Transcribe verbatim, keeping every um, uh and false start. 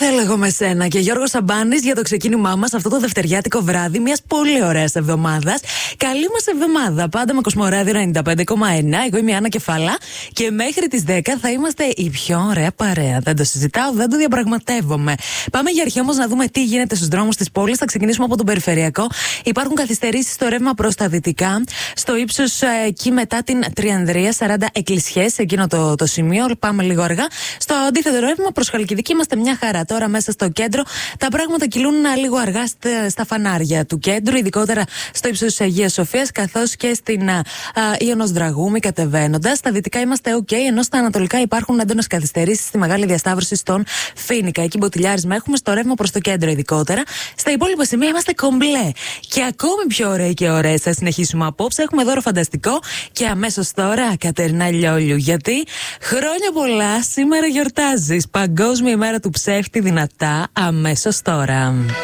θέλω εγώ με σένα και Γιώργο Σαμπάνης για το ξεκίνημά μας αυτό το δευτεριάτικο βράδυ μιας πολύ ωραίας εβδομάδας. Καλή μας εβδομάδα. Πάντα με Κοσμοράδιο ενενήντα πέντε κόμμα εννιά. Εγώ είμαι η Άννα Κεφαλά και μέχρι τις δέκα θα είμαστε η πιο ωραία παρέα. Δεν το συζητάω, δεν το διαπραγματεύομαι. Πάμε για αρχή όμως να δούμε τι γίνεται στους δρόμους της πόλης. Θα ξεκινήσουμε από τον περιφερειακό. Υπάρχουν καθυστερήσεις στο ρεύμα προς τα δυτικά. Στο ύψος ε, εκεί μετά την Τριανδρία, σαράντα εκκλησιές, εκείνο το, το σημείο. Πάμε λίγο αργά. Στο αντίθετο ρεύμα προς Χαλκιδική είμαστε μια χαρά. Τώρα μέσα στο κέντρο τα πράγματα κυλούν λίγο αργά στα, στα φανάρια του κέντρου, ειδικότερα στο ύψος της Αγίας Σοφίας, καθώς και στην Ιωνος Δραγούμη κατεβαίνοντας. Στα δυτικά είμαστε OK, ενώ στα ανατολικά υπάρχουν έντονες καθυστερήσεις στη μεγάλη διασταύρωση στον Φοίνικα. Εκεί μποτιλιάρισμα έχουμε στο ρεύμα προς το κέντρο, ειδικότερα. Στα υπόλοιπα σημεία είμαστε κομπλέ. Και ακόμη πιο ωραίοι και ωραίες θα συνεχίσουμε απόψε. Έχουμε δώρο φανταστικό και αμέσως τώρα Κατερίνα Λιόλιου. Γιατί χρόνια πολλά σήμερα γιορτάζεις. Παγκόσμια ημέρα του ψεύτη δυνατά αμέσως τώρα.